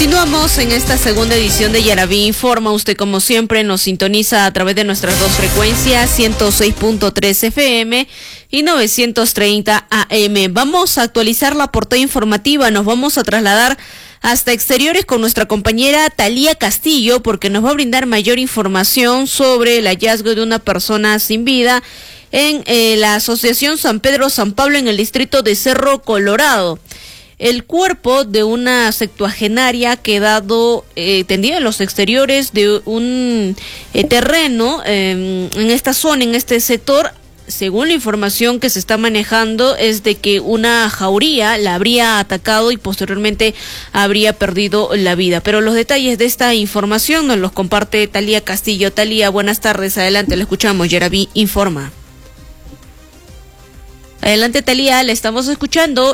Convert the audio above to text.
Continuamos en esta segunda edición de Yaraví Informa. Usted, como siempre, nos sintoniza a través de nuestras dos frecuencias, 106.3 FM y 930 AM. Vamos a actualizar la portada informativa. Nos vamos a trasladar hasta exteriores con nuestra compañera Talía Castillo, porque nos va a brindar mayor información sobre el hallazgo de una persona sin vida en la Asociación San Pedro San Pablo en el distrito de Cerro Colorado. El cuerpo de una septuagenaria ha quedado tendido en los exteriores de un terreno en esta zona, en este sector. Según la información que se está manejando, es de que una jauría la habría atacado y posteriormente habría perdido la vida. Pero los detalles de esta información nos los comparte Talía Castillo. Talía, buenas tardes. Adelante, le escuchamos. Yaraví Informa. Adelante, Talía, le estamos escuchando.